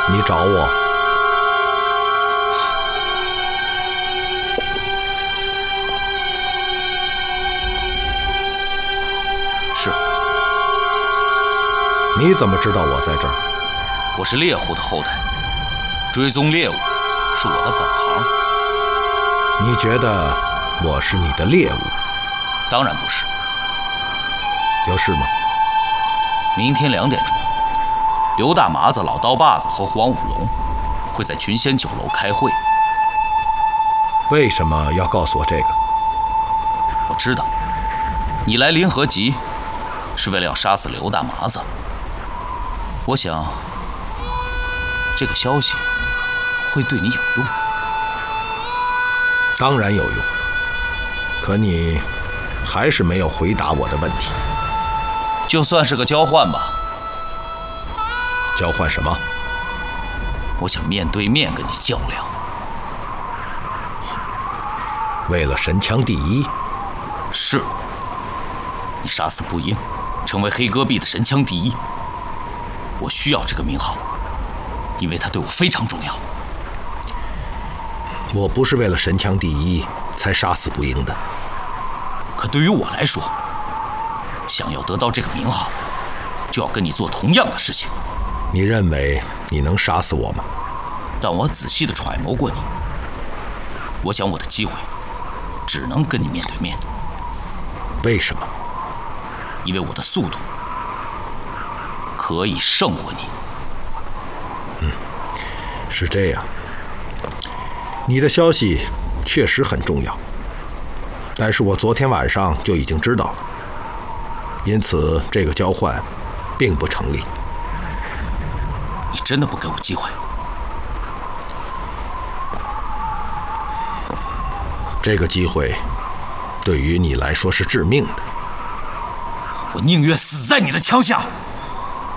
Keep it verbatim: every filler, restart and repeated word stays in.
你找我？ 是。 你怎么知道我在这儿？ 我是猎户的后代，追踪猎物是我的本行。 你觉得我是你的猎物？ 当然不是。 有事吗？ 明天两点钟，刘大麻子、老刀把子和黄五龙会在群仙酒楼开会。 为什么要告诉我这个？ 我知道，你来临河集是为了要杀死刘大麻子。我想，这个消息会对你有用。 当然有用，可你还是没有回答我的问题。 就算是个交换吧。 交换什么？ 我想面对面跟你较量。 为了神枪第一？ 是。你杀死步英，成为黑戈壁的神枪第一。我需要这个名号，因为它对我非常重要。 我不是为了神枪第一才杀死步英的。 可对于我来说，想要得到这个名号，就要跟你做同样的事情。 你认为你能杀死我吗？ 但我仔细地揣摩过你，我想我的机会只能跟你面对面。 为什么？ 因为我的速度可以胜过你。 嗯，是这样。你的消息确实很重要，但是我昨天晚上就已经知道了，因此这个交换并不成立。 你真的不给我机会？ 这个机会对于你来说是致命的。 我宁愿死在你的枪下。